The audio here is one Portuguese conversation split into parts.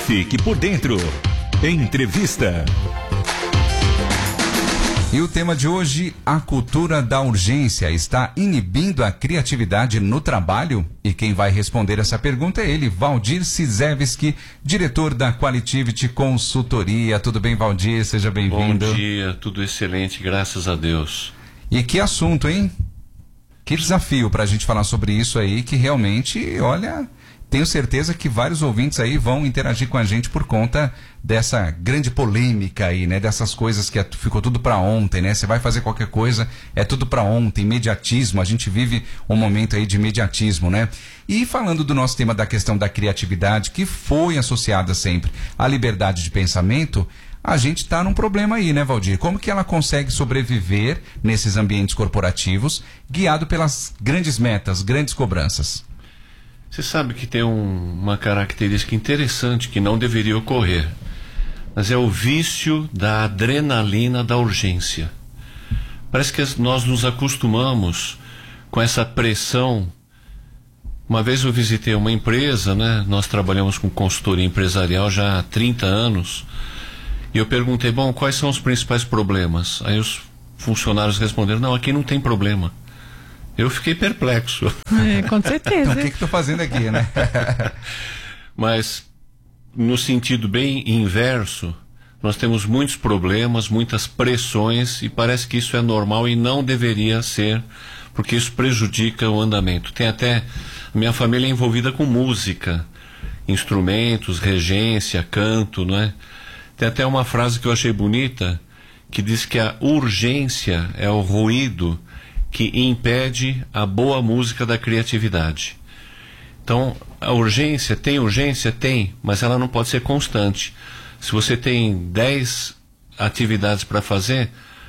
Fique por dentro. Entrevista. E o tema de hoje, a cultura da urgência está inibindo a criatividade no trabalho? E quem vai responder essa pergunta é ele, Valdir Cizewski, diretor da Qualitivity Consultoria. Tudo bem, Valdir? Seja bem-vindo. Bom dia, tudo excelente, graças a Deus. E que assunto, hein? Que desafio para a gente falar sobre isso aí, que realmente, olha... Tenho certeza que vários ouvintes aí vão interagir com a gente por conta dessa grande polêmica aí, né? Dessas coisas que ficou tudo para ontem, né? Você vai fazer qualquer coisa, é tudo para ontem, imediatismo. A gente vive um momento aí de imediatismo, né? E falando do nosso tema da questão da criatividade, que foi associada sempre à liberdade de pensamento, a gente está num problema aí, né, Valdir? Como que ela consegue sobreviver nesses ambientes corporativos, guiado pelas grandes metas, grandes cobranças? Você sabe que tem uma característica interessante que não deveria ocorrer, mas é o vício da adrenalina da urgência. Parece que nós nos acostumamos com essa pressão. Uma vez eu visitei uma empresa, né? Nós trabalhamos com consultoria empresarial já há 30 anos, e eu perguntei, bom, quais são os principais problemas? Aí os funcionários responderam, não, aqui não tem problema. Eu fiquei perplexo. Com certeza. O que estou fazendo aqui, né? Mas, no sentido bem inverso, nós temos muitos problemas, muitas pressões, e parece que isso é normal e não deveria ser, porque isso prejudica o andamento. Tem até... A minha família é envolvida com música, instrumentos, regência, canto, não é? Tem até uma frase que eu achei bonita, que diz que a urgência é o ruído que impede a boa música da criatividade. Então, a urgência, tem, mas ela não pode ser constante. Se você tem 10 atividades para fazer,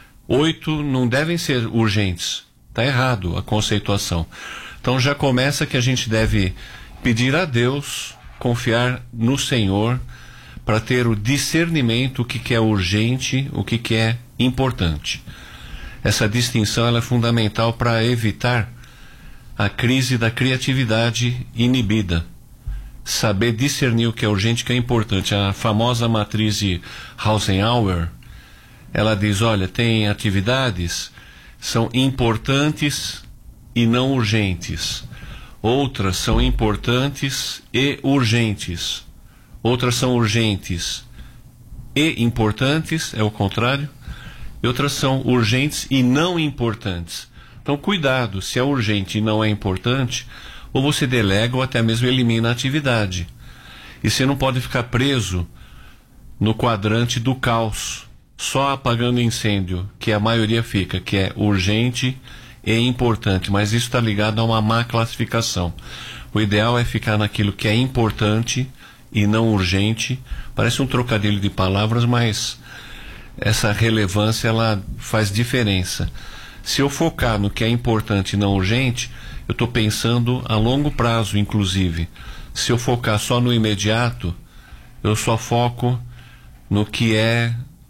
8 não devem ser urgentes. Está errado a conceituação. Então já começa que a gente deve pedir a Deus, confiar no Senhor, para ter o discernimento, o que é urgente, o que é importante. Essa distinção ela é fundamental para evitar a crise da criatividade inibida. Saber discernir o que é urgente e o que é importante. A famosa matriz de Eisenhower, ela diz, olha, tem atividades são importantes e não urgentes. Outras são importantes e urgentes. Outras são urgentes e importantes, é o contrário. E outras são urgentes e não importantes. Então, cuidado, se é urgente e não é importante, ou você delega ou até mesmo elimina a atividade. E você não pode ficar preso no quadrante do caos, só apagando incêndio, que a maioria fica, que é urgente e importante, mas isso está ligado a uma má classificação. O ideal é ficar naquilo que é importante e não urgente. Parece um trocadilho de palavras, mas... essa relevância ela faz diferença. Se eu focar no que é importante e não urgente, eu estou pensando a longo prazo, inclusive. Se eu focar só no imediato, eu só foco no que é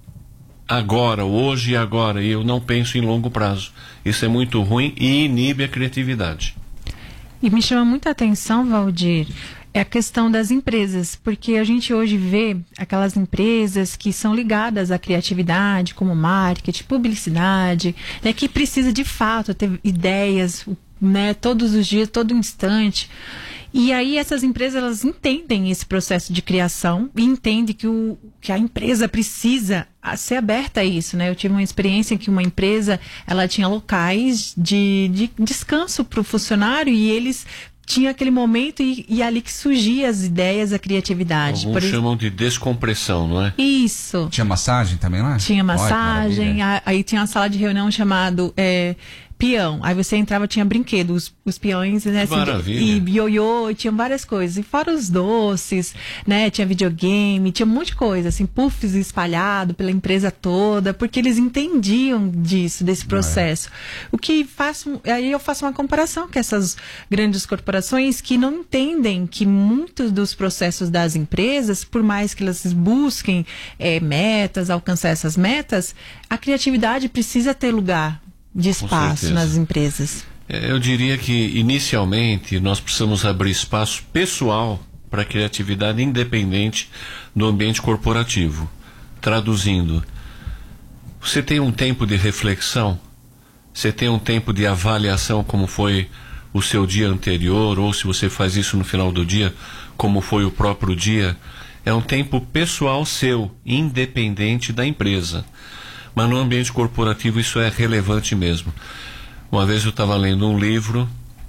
agora, hoje e agora, e eu não penso em longo prazo. Isso é muito ruim e inibe a criatividade. E me chama muita atenção, Valdir, é a questão das empresas, porque a gente hoje vê aquelas empresas que são ligadas à criatividade, como marketing, publicidade, né, que precisa de fato ter ideias, né, todos os dias, todo instante. E aí essas empresas, elas entendem esse processo de criação e entendem que a empresa precisa ser aberta a isso, né? Eu tive uma experiência em que uma empresa, ela tinha locais de descanso para o funcionário e eles tinha aquele momento e ali que surgia as ideias, a criatividade. Alguns chamam de descompressão, não é? Isso. Tinha massagem também lá? Tinha massagem, aí tinha uma sala de reunião chamado peão. Aí você entrava, tinha brinquedos, os peões, né? Assim, e ioiô, e tinha várias coisas. E fora os doces, né? Tinha videogame, tinha um monte de coisa, assim, puffs espalhado pela empresa toda, porque eles entendiam disso, desse processo. O que aí eu faço uma comparação com essas grandes corporações que não entendem que muitos dos processos das empresas, por mais que elas busquem metas, alcançar essas metas, a criatividade precisa ter lugar de espaço nas empresas. Eu diria que inicialmente nós precisamos abrir espaço pessoal para a criatividade independente do ambiente corporativo. Traduzindo, você tem um tempo de reflexão, você tem um tempo de avaliação como foi o seu dia anterior, ou se você faz isso no final do dia, como foi o próprio dia. É um tempo pessoal seu, independente da empresa. Mas no ambiente corporativo isso é relevante mesmo. Uma vez eu estava lendo um livro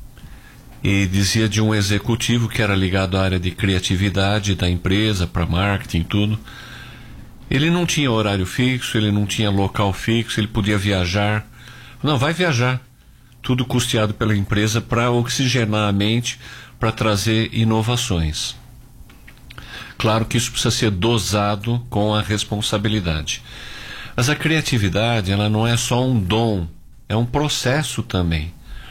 e dizia de um executivo que era ligado à área de criatividade da empresa, para marketing e tudo. Ele não tinha horário fixo, ele não tinha local fixo, ele podia viajar. Não, vai viajar. Tudo custeado pela empresa para oxigenar a mente, para trazer inovações. Claro que isso precisa ser dosado com a responsabilidade. Mas a criatividade, ela não é só um dom, é um processo também.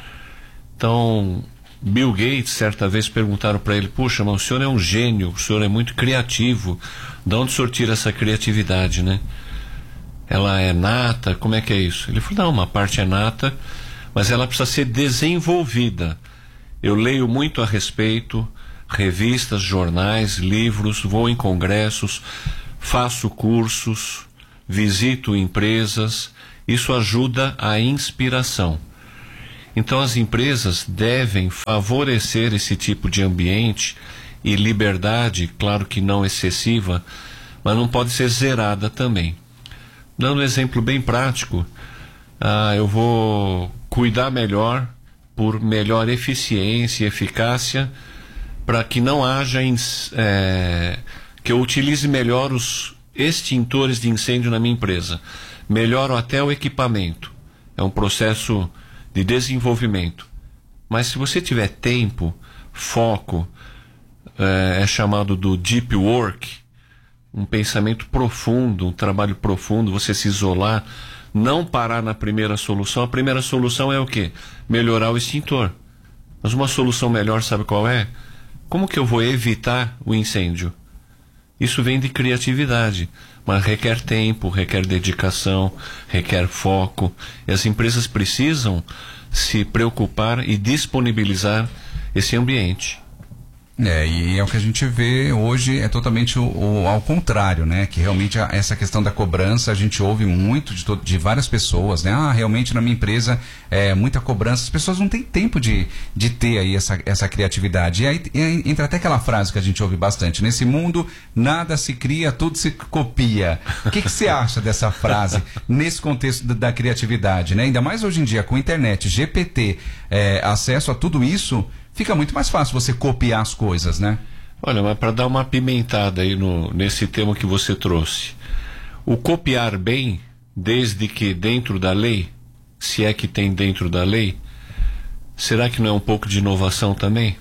Então, Bill Gates, certa vez perguntaram para ele: puxa, mas o senhor é um gênio, o senhor é muito criativo, de onde o senhor tira essa criatividade, né? Ela é nata, como é que é isso? Ele falou: não, uma parte é nata, mas ela precisa ser desenvolvida. Eu leio muito a respeito, revistas, jornais, livros, vou em congressos, faço cursos, visito empresas. Isso ajuda a inspiração. Então as empresas devem favorecer esse tipo de ambiente e liberdade, claro que não excessiva, mas não pode ser zerada também. Dando um exemplo bem prático, eu vou cuidar melhor, por melhor eficiência e eficácia, para que não haja que eu utilize melhor os extintores de incêndio na minha empresa. Melhoro até o equipamento. É um processo de desenvolvimento. Mas se você tiver tempo, foco, é chamado do deep work, um pensamento profundo, um trabalho profundo, você se isolar, não parar na primeira solução. A primeira solução é o quê? Melhorar o extintor. Mas uma solução melhor, sabe qual é? Como que eu vou evitar o incêndio? Isso vem de criatividade, mas requer tempo, requer dedicação, requer foco. E as empresas precisam se preocupar e disponibilizar esse ambiente. E é o que a gente vê hoje, é totalmente ao contrário, né? Que realmente essa questão da cobrança a gente ouve muito de várias pessoas, né? Realmente na minha empresa é muita cobrança, as pessoas não têm tempo de ter aí essa criatividade. E aí entra até aquela frase que a gente ouve bastante: nesse mundo nada se cria, tudo se copia. O que você acha dessa frase nesse contexto da criatividade, né? Ainda mais hoje em dia com internet, GPT, acesso a tudo isso, fica muito mais fácil você copiar as coisas, né? Olha, mas para dar uma apimentada aí nesse tema que você trouxe, o copiar bem, desde que dentro da lei, se é que tem dentro da lei, será que não é um pouco de inovação também?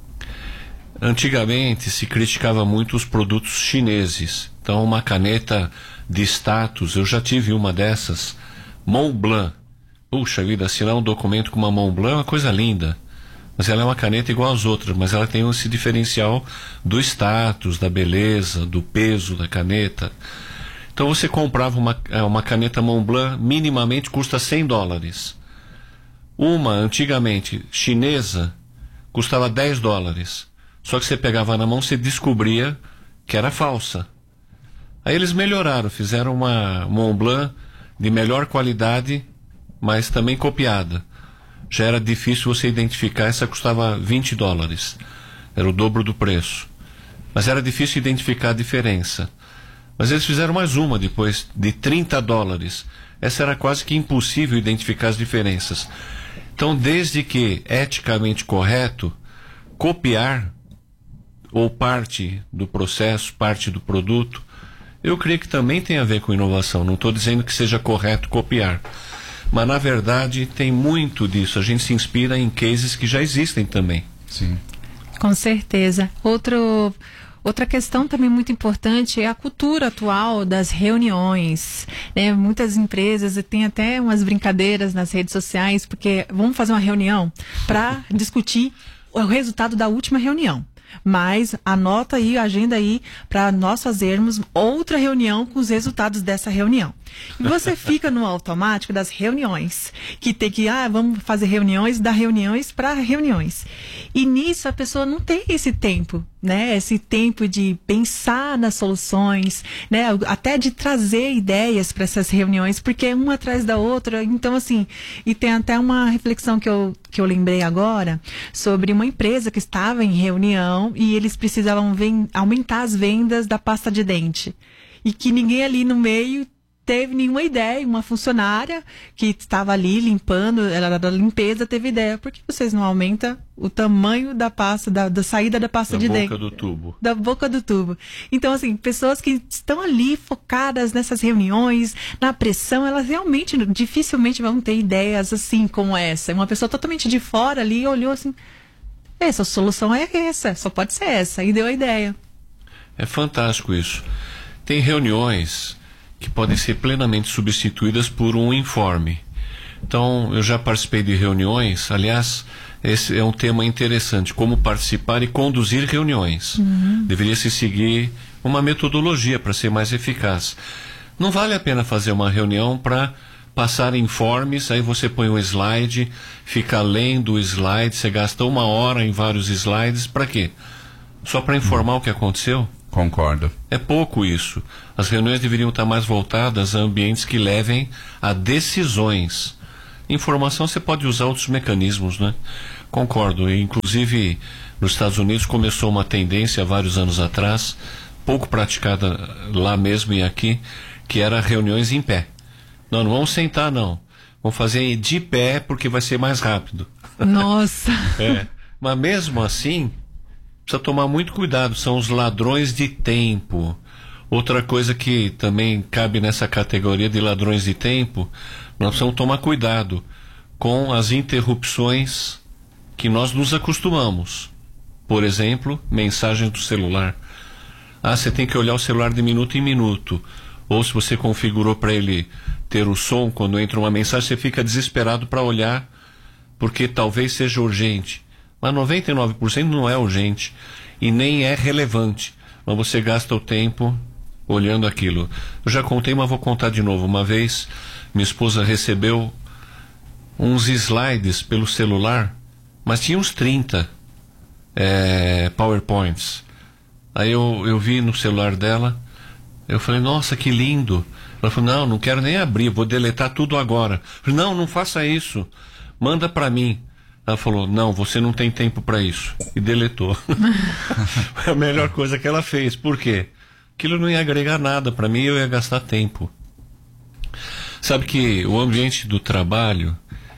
Antigamente se criticava muito os produtos chineses. Então uma caneta de status, eu já tive uma dessas, Montblanc. Puxa vida, assinar um documento com uma Montblanc é uma coisa linda. Mas ela é uma caneta igual às outras, mas ela tem esse diferencial do status, da beleza, do peso da caneta. Então você comprava uma caneta Montblanc, minimamente custa $100. Uma, antigamente, chinesa, custava $10. Só que você pegava na mão, você descobria que era falsa. Aí eles melhoraram, fizeram uma Montblanc de melhor qualidade, mas também copiada. Já era difícil você identificar, essa custava $20. Era o dobro do preço. Mas era difícil identificar a diferença. Mas eles fizeram mais uma depois, de $30. Essa era quase que impossível identificar as diferenças. Então, desde que eticamente correto, copiar, ou parte do processo, parte do produto, eu creio que também tem a ver com inovação. Não estou dizendo que seja correto copiar. Mas, na verdade, tem muito disso. A gente se inspira em cases que já existem também. Sim. Com certeza. Outra questão também muito importante é a cultura atual das reuniões, né? Muitas empresas têm até umas brincadeiras nas redes sociais, porque vamos fazer uma reunião para discutir o resultado da última reunião. Mas anota aí, agenda aí, para nós fazermos outra reunião com os resultados dessa reunião. E você fica no automático das reuniões, que tem que, vamos fazer reuniões, dar reuniões para reuniões. E nisso a pessoa não tem esse tempo, né? Esse tempo de pensar nas soluções, né? Até de trazer ideias para essas reuniões, porque é uma atrás da outra. Então, assim, e tem até uma reflexão que eu lembrei agora sobre uma empresa que estava em reunião e eles precisavam aumentar as vendas da pasta de dente. E que ninguém ali no meio teve nenhuma ideia. Uma funcionária que estava ali limpando, ela era da limpeza, teve ideia. Por que vocês não aumentam o tamanho da pasta, da saída da pasta de dente? Da boca do tubo. Da boca do tubo. Então, assim, pessoas que estão ali focadas nessas reuniões, na pressão, elas realmente, dificilmente vão ter ideias assim como essa. Uma pessoa totalmente de fora ali olhou assim, essa solução é essa, só pode ser essa, e deu a ideia. É fantástico isso. Tem reuniões que podem ser plenamente substituídas por um informe. Então, eu já participei de reuniões, aliás, esse é um tema interessante, como participar e conduzir reuniões. Deveria se seguir uma metodologia para ser mais eficaz. Não vale a pena fazer uma reunião para passar informes, aí você põe um slide, fica lendo o slide, você gasta 1 hora em vários slides, para quê? Só para informar o que aconteceu? Concordo. É pouco isso. As reuniões deveriam estar mais voltadas a ambientes que levem a decisões. Informação você pode usar outros mecanismos, né? Concordo. Inclusive, nos Estados Unidos começou uma tendência há vários anos atrás, pouco praticada lá mesmo e aqui, que era reuniões em pé. Não vamos sentar, não. Vamos fazer de pé porque vai ser mais rápido. Nossa! Mas mesmo assim, precisa tomar muito cuidado, são os ladrões de tempo. Outra coisa que também cabe nessa categoria de ladrões de tempo, nós precisamos tomar cuidado com as interrupções que nós nos acostumamos. Por exemplo, mensagens do celular. Você tem que olhar o celular de minuto em minuto. Ou se você configurou para ele ter o som quando entra uma mensagem, você fica desesperado para olhar, porque talvez seja urgente. Mas 99% não é urgente e nem é relevante. Mas você gasta o tempo olhando aquilo. Eu já contei, mas vou contar de novo. Uma vez, minha esposa recebeu uns slides pelo celular, mas tinha uns 30 PowerPoints. Aí eu vi no celular dela, eu falei, nossa, que lindo. Ela falou, não quero nem abrir, vou deletar tudo agora. Eu falei, não faça isso, manda para mim. Ela falou, não, você não tem tempo para isso. E deletou. Foi a melhor coisa que ela fez. Por quê? Aquilo não ia agregar nada para mim, eu ia gastar tempo. Sabe que o ambiente do trabalho,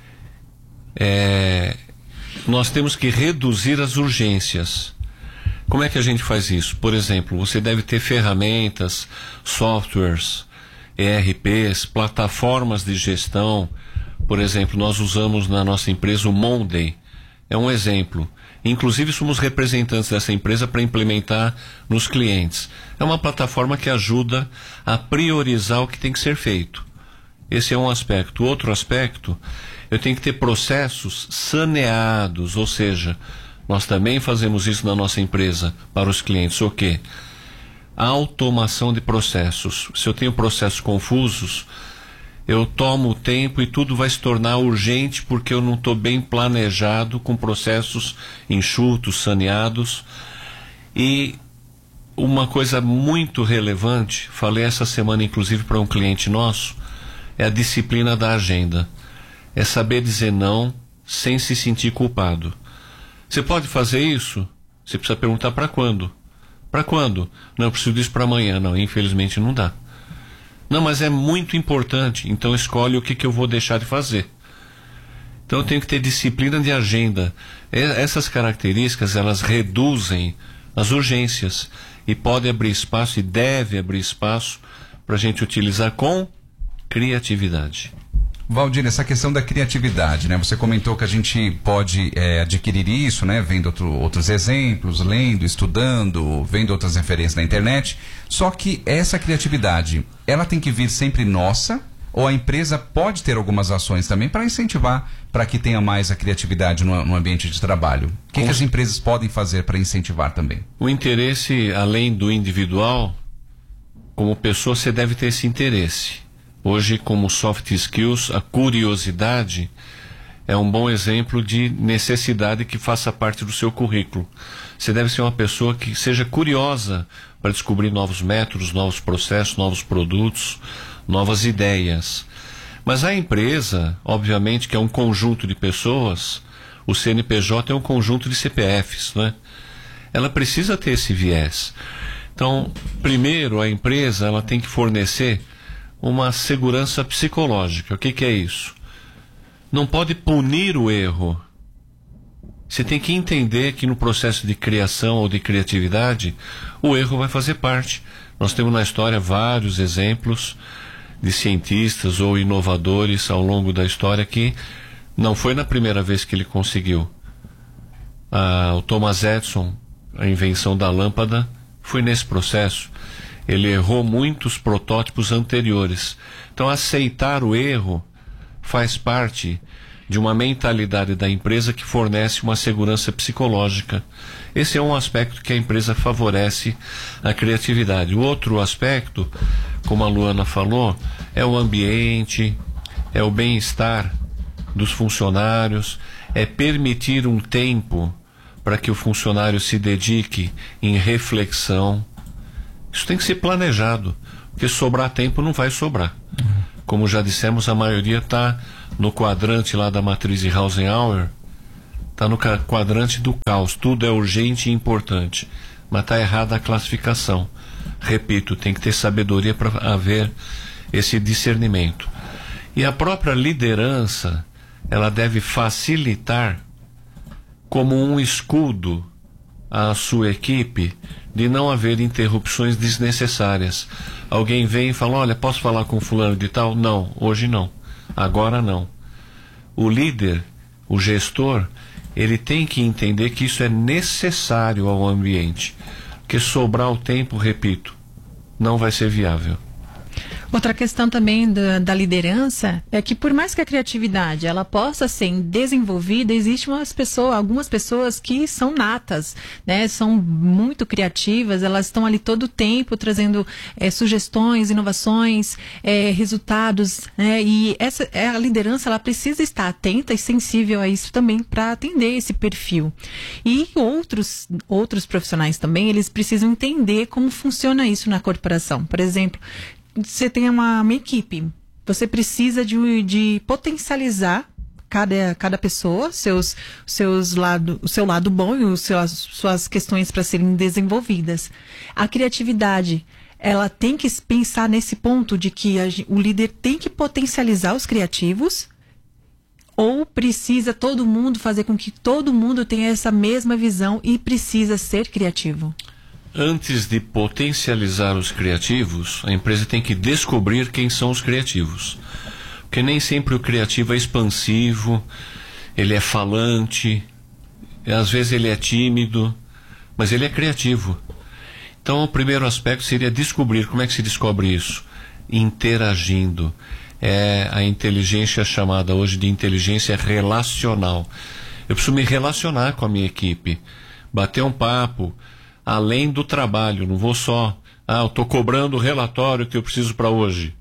nós temos que reduzir as urgências. Como é que a gente faz isso? Por exemplo, você deve ter ferramentas, softwares, ERPs, plataformas de gestão. Por exemplo, nós usamos na nossa empresa o Monday. É um exemplo. Inclusive, somos representantes dessa empresa para implementar nos clientes. É uma plataforma que ajuda a priorizar o que tem que ser feito. Esse é um aspecto. Outro aspecto, eu tenho que ter processos saneados, ou seja, nós também fazemos isso na nossa empresa para os clientes. O quê? Automação de processos. Se eu tenho processos confusos, eu tomo o tempo e tudo vai se tornar urgente porque eu não estou bem planejado, com processos enxutos, saneados. E uma coisa muito relevante, falei essa semana inclusive para um cliente nosso, é a disciplina da agenda. É saber dizer não sem se sentir culpado. Você pode fazer isso? Você precisa perguntar para quando? Para quando? Não, eu preciso disso para amanhã. Não, infelizmente não dá. Não, mas é muito importante, então escolhe o que eu vou deixar de fazer. Então eu tenho que ter disciplina de agenda. Essas características, elas reduzem as urgências e pode abrir espaço e deve abrir espaço para a gente utilizar com criatividade. Valdir, essa questão da criatividade, né? Você comentou que a gente pode adquirir isso, né? Vendo outros exemplos, lendo, estudando, vendo outras referências na internet. Só que essa criatividade, ela tem que vir sempre nossa, ou a empresa pode ter algumas ações também para incentivar, para que tenha mais a criatividade no ambiente de trabalho? O que as empresas podem fazer para incentivar também? O interesse, além do individual, como pessoa, você deve ter esse interesse. Hoje, como soft skills, a curiosidade é um bom exemplo de necessidade que faça parte do seu currículo. Você deve ser uma pessoa que seja curiosa para descobrir novos métodos, novos processos, novos produtos, novas ideias. Mas a empresa, obviamente, que é um conjunto de pessoas, o CNPJ é um conjunto de CPFs, né? Ela precisa ter esse viés. Então, primeiro, a empresa ela tem que fornecer uma segurança psicológica. O que é isso? Não pode punir o erro. Você tem que entender que no processo de criação ou de criatividade, o erro vai fazer parte. Nós temos na história vários exemplos de cientistas ou inovadores ao longo da história que não foi na primeira vez que ele conseguiu. O Thomas Edison, a invenção da lâmpada, foi nesse processo. Ele errou muitos protótipos anteriores. Então, aceitar o erro faz parte de uma mentalidade da empresa que fornece uma segurança psicológica. Esse é um aspecto que a empresa favorece a criatividade. O outro aspecto, como a Luana falou, é o ambiente, é o bem-estar dos funcionários, é permitir um tempo para que o funcionário se dedique em reflexão. Isso tem que ser planejado, porque sobrar tempo não vai sobrar. Como já dissemos, a maioria está no quadrante lá da matriz de Eisenhower, está no quadrante do caos, tudo é urgente e importante, mas está errada a classificação. Repito, tem que ter sabedoria para haver esse discernimento. E a própria liderança, ela deve facilitar como um escudo à sua equipe de não haver interrupções desnecessárias. Alguém vem e fala, olha, posso falar com fulano de tal? Não, hoje não, agora não. O líder, o gestor, ele tem que entender que isso é necessário ao ambiente, porque sobrar o tempo, repito, não vai ser viável. Outra questão também da liderança é que, por mais que a criatividade ela possa ser desenvolvida, existem algumas pessoas que são natas, né? São muito criativas, elas estão ali todo o tempo trazendo sugestões, inovações, resultados, né? E a liderança ela precisa estar atenta e sensível a isso também para atender esse perfil. E outros profissionais também, eles precisam entender como funciona isso na corporação. Por exemplo, você tem uma equipe, você precisa de potencializar cada pessoa, o seu lado bom e suas questões para serem desenvolvidas. A criatividade, ela tem que pensar nesse ponto de que o líder tem que potencializar os criativos, ou precisa todo mundo fazer com que todo mundo tenha essa mesma visão e precisa ser criativo? Antes de potencializar os criativos, a empresa tem que descobrir quem são os criativos. Porque nem sempre o criativo é expansivo, ele é falante, às vezes ele é tímido, mas ele é criativo. Então o primeiro aspecto seria descobrir. Como é que se descobre isso? Interagindo. É a inteligência chamada hoje de inteligência relacional. Eu preciso me relacionar com a minha equipe, bater um papo, além do trabalho, não vou só, eu estou cobrando o relatório que eu preciso para hoje.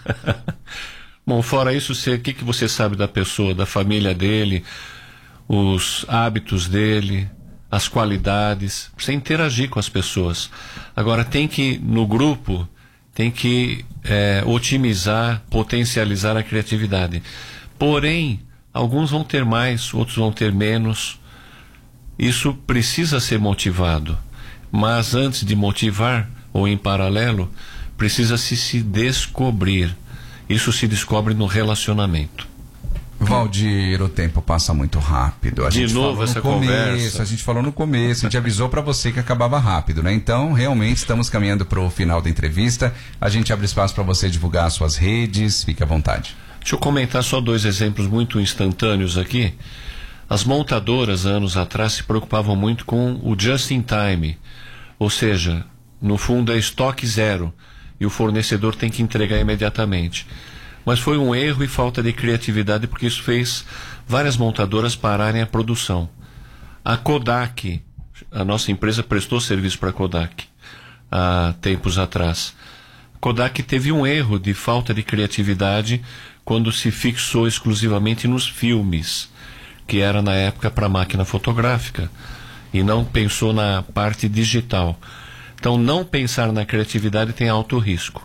Bom, fora isso, o que você sabe da pessoa, da família dele, os hábitos dele, as qualidades, você interagir com as pessoas. Agora no grupo, tem que otimizar, potencializar a criatividade. Porém, alguns vão ter mais, outros vão ter menos. Isso precisa ser motivado. Mas antes de motivar, ou em paralelo, precisa-se se descobrir. Isso se descobre no relacionamento. Valdir, o tempo passa muito rápido. A gente falou no começo, a gente avisou para você que acabava rápido, né? Então, realmente, estamos caminhando para o final da entrevista. A gente abre espaço para você divulgar as suas redes, fique à vontade. Deixa eu comentar só 2 exemplos muito instantâneos aqui. As montadoras, anos atrás, se preocupavam muito com o just in time. Ou seja, no fundo é estoque zero e o fornecedor tem que entregar imediatamente. Mas foi um erro e falta de criatividade, porque isso fez várias montadoras pararem a produção. A Kodak, a nossa empresa prestou serviço para a Kodak há tempos atrás. Kodak teve um erro de falta de criatividade quando se fixou exclusivamente nos filmes, que era na época para máquina fotográfica, e não pensou na parte digital. Então, não pensar na criatividade tem alto risco.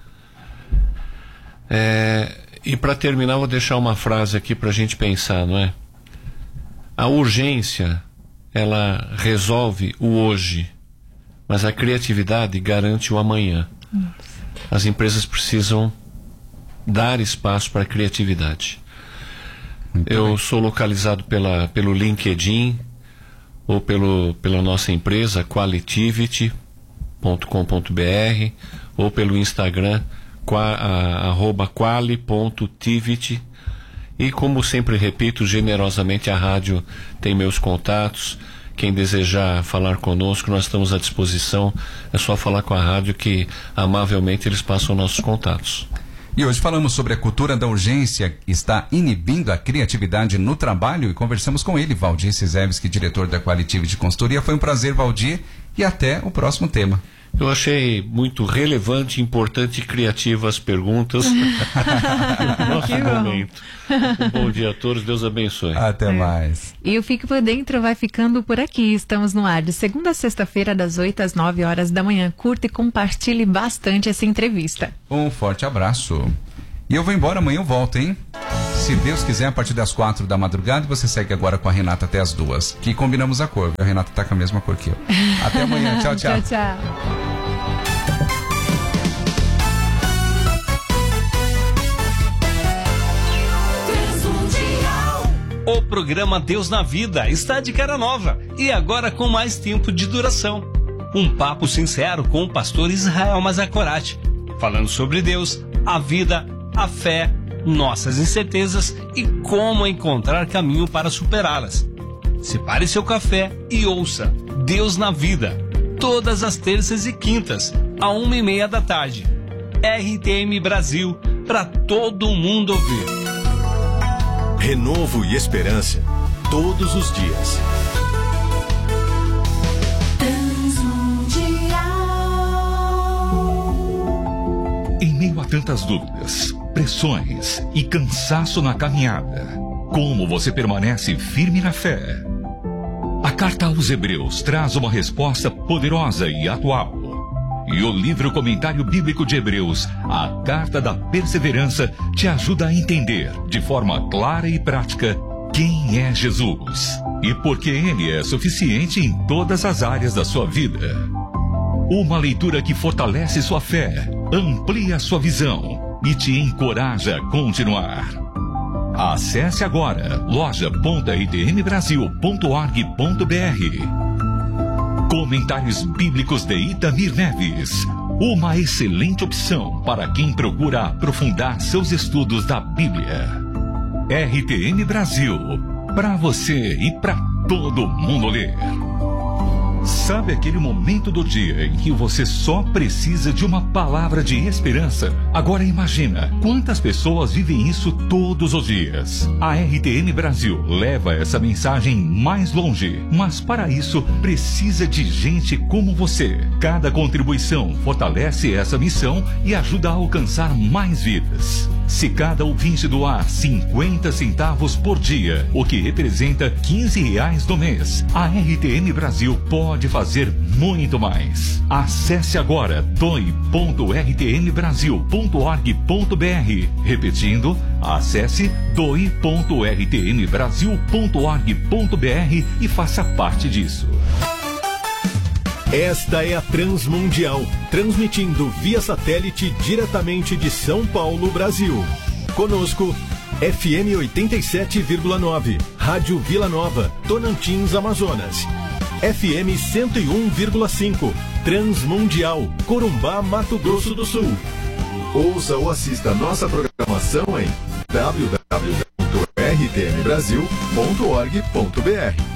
E para terminar, vou deixar uma frase aqui para a gente pensar, não é? A urgência, ela resolve o hoje, mas a criatividade garante o amanhã. As empresas precisam dar espaço para a criatividade. Eu sou localizado pelo LinkedIn ou pela nossa empresa qualitivity.com.br ou pelo Instagram @quali.tivity. E como sempre repito, generosamente a rádio tem meus contatos. Quem desejar falar conosco, nós estamos à disposição. É só falar com a rádio que amavelmente eles passam nossos contatos. E hoje falamos sobre a cultura da urgência que está inibindo a criatividade no trabalho e conversamos com ele, Valdir Cizewski, diretor da Qualitivity Consultoria. Foi um prazer, Valdir, e até o próximo tema. Eu achei muito relevante, importante e criativa as perguntas. Nosso momento. Um bom dia a todos, Deus abençoe. Até mais. E o Fique por Dentro vai ficando por aqui. Estamos no ar de segunda a sexta-feira, das 8 às 9 horas da manhã. Curta e compartilhe bastante essa entrevista. Um forte abraço. E eu vou embora, amanhã eu volto, hein? Se Deus quiser, a partir das 4 da madrugada, você segue agora com a Renata até as 2. Que combinamos a cor, viu? A Renata tá com a mesma cor que eu. Até amanhã, tchau, tchau. Tchau, tchau. O programa Deus na Vida está de cara nova e agora com mais tempo de duração. Um papo sincero com o pastor Israel Mazakorati, falando sobre Deus, a vida, a fé, nossas incertezas e como encontrar caminho para superá-las. Separe seu café e ouça Deus na Vida, todas as terças e quintas, à 1:30 da tarde. RTM Brasil, para todo mundo ouvir. Renovo e esperança, todos os dias. Em meio a tantas dúvidas, pressões e cansaço na caminhada, como você permanece firme na fé? A carta aos Hebreus traz uma resposta poderosa e atual. E o livro Comentário Bíblico de Hebreus, a Carta da Perseverança, te ajuda a entender, de forma clara e prática, quem é Jesus e por que Ele é suficiente em todas as áreas da sua vida. Uma leitura que fortalece sua fé, amplia sua visão e te encoraja a continuar. Acesse agora loja.rtmbrasil.org.br. Comentários Bíblicos de Itamir Neves. Uma excelente opção para quem procura aprofundar seus estudos da Bíblia. RTM Brasil. Para você e para todo mundo ler. Sabe aquele momento do dia em que você só precisa de uma palavra de esperança? Agora imagina quantas pessoas vivem isso todos os dias. A RTM Brasil leva essa mensagem mais longe, mas para isso precisa de gente como você. Cada contribuição fortalece essa missão e ajuda a alcançar mais vidas. Se cada ouvinte doar 50 centavos por dia, o que representa R$15 no mês, a RTM Brasil pode fazer muito mais. Acesse agora doe.rtmbrasil.org.br. Repetindo, acesse doe.rtmbrasil.org.br e faça parte disso. Esta é a Transmundial, transmitindo via satélite diretamente de São Paulo, Brasil. Conosco, FM 87,9, Rádio Vila Nova, Tonantins, Amazonas. FM 101,5, Transmundial, Corumbá, Mato Grosso do Sul. Ouça ou assista nossa programação em www.rtmbrasil.org.br.